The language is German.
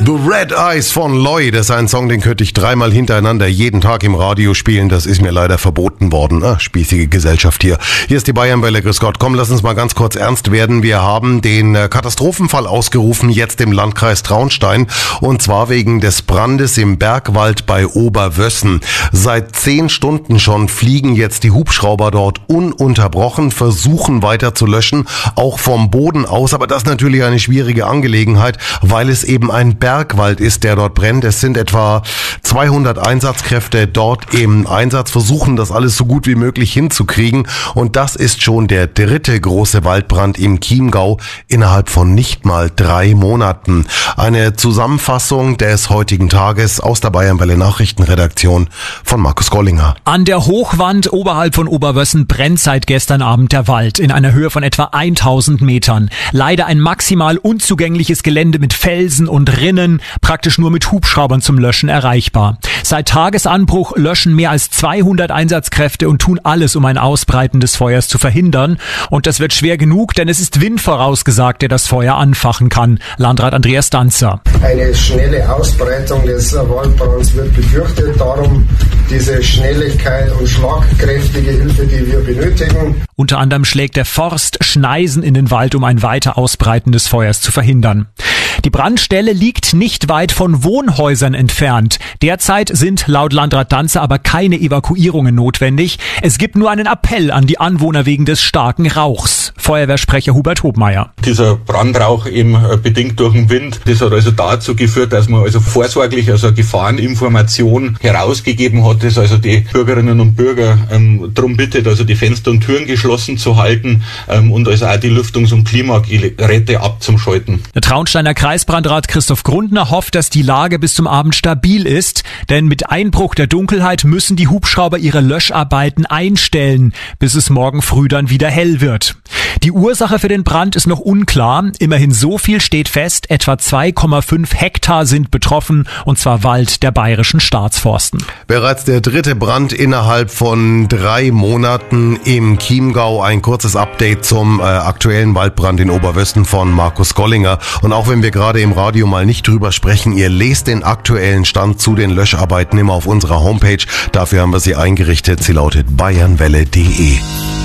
The Red Eyes von Lloyd, das ist ein Song, den könnte ich dreimal hintereinander jeden Tag im Radio spielen. Das ist mir leider verboten worden. Spießige Gesellschaft hier. Hier ist die Bayernwelle, grüß Gott. Komm, lass uns mal ganz kurz ernst werden. Wir haben den Katastrophenfall ausgerufen, jetzt im Landkreis Traunstein. Und zwar wegen des Brandes im Bergwald bei Oberwössen. Seit 10 Stunden schon fliegen jetzt die Hubschrauber dort ununterbrochen, versuchen weiter zu löschen, auch vom Boden aus. Aber das ist natürlich eine schwierige Angelegenheit, weil es eben ein Bergwald ist, der dort brennt. Es sind etwa 200 Einsatzkräfte dort im Einsatz, versuchen das alles so gut wie möglich hinzukriegen. Und das ist schon der 3. große Waldbrand im Chiemgau innerhalb von nicht mal 3 Monaten. Eine Zusammenfassung des heutigen Tages aus der Bayernwelle Nachrichtenredaktion von Markus Gollinger. An der Hochwand oberhalb von Oberwössen brennt seit gestern Abend der Wald in einer Höhe von etwa 1000 Metern. Leider ein maximal unzugängliches Gelände mit Felsen und Rinnen, praktisch nur mit Hubschraubern zum Löschen erreichbar. Seit Tagesanbruch löschen mehr als 200 Einsatzkräfte und tun alles, um ein Ausbreiten des Feuers zu verhindern. Und das wird schwer genug, denn es ist Wind vorausgesagt, der das Feuer anfachen kann. Landrat Andreas Danzer. Eine schnelle Ausbreitung des Waldbrands wird befürchtet. Darum diese Schnelligkeit und schlagkräftige Hilfe, die wir benötigen. Unter anderem schlägt der Forst Schneisen in den Wald, um ein weiter Ausbreiten des Feuers zu verhindern. Die Brandstelle liegt nicht weit von Wohnhäusern entfernt. Derzeit sind laut Landrat Danzer aber keine Evakuierungen notwendig. Es gibt nur einen Appell an die Anwohner wegen des starken Rauchs. Feuerwehrsprecher Hubert Hobmeier. Dieser Brandrauch eben bedingt durch den Wind, das hat also dazu geführt, dass man also vorsorglich eine Gefahreninformation herausgegeben hat, dass also die Bürgerinnen und Bürger darum bittet, also die Fenster und Türen geschlossen zu halten und also auch die Lüftungs- und Klimageräte abzuschalten. Der Traunsteiner Kreisbrandrat Christoph Grundner hofft, dass die Lage bis zum Abend stabil ist, denn mit Einbruch der Dunkelheit müssen die Hubschrauber ihre Löscharbeiten einstellen, bis es morgen früh dann wieder hell wird. Die Ursache für den Brand ist noch unklar. Immerhin so viel steht fest, etwa 2,5 Hektar sind betroffen, und zwar Wald der Bayerischen Staatsforsten. Bereits der 3. Brand innerhalb von 3 Monaten im Chiemgau. Ein kurzes Update zum aktuellen Waldbrand in Oberwössen von Markus Gollinger. Und auch wenn wir gerade im Radio mal nicht drüber sprechen, ihr lest den aktuellen Stand zu den Löscharbeiten immer auf unserer Homepage. Dafür haben wir sie eingerichtet. Sie lautet bayernwelle.de.